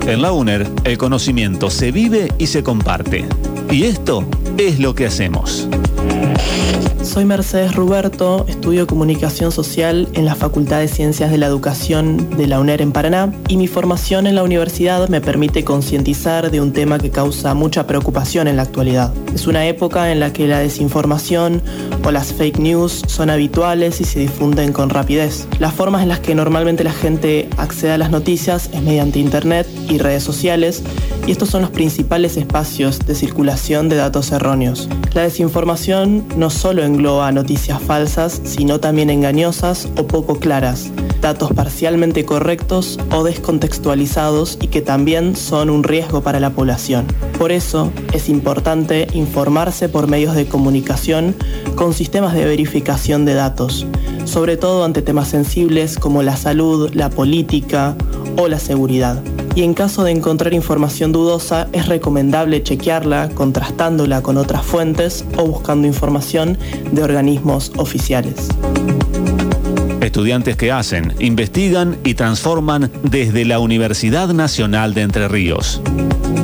En la UNER, el conocimiento se vive y se comparte. Y esto es lo que hacemos. Soy Mercedes Ruberto, estudio Comunicación Social en la Facultad de Ciencias de la Educación de la UNER en Paraná, y mi formación en la universidad me permite concientizar de un tema que causa mucha preocupación en la actualidad. Es una época en la que la desinformación o las fake news son habituales y se difunden con rapidez. Las formas en las que normalmente la gente accede a las noticias es mediante internet y redes sociales, y estos son los principales espacios de circulación de datos erróneos. La desinformación no solo engloba noticias falsas, sino también engañosas o poco claras, datos parcialmente correctos o descontextualizados y que también son un riesgo para la población. Por eso es importante informarse por medios de comunicación con sistemas de verificación de datos, sobre todo ante temas sensibles como la salud, la política o la seguridad. Y en caso de encontrar información dudosa, es recomendable chequearla, contrastándola con otras fuentes o buscando información de organismos oficiales. Estudiantes que hacen, investigan y transforman desde la Universidad Nacional de Entre Ríos.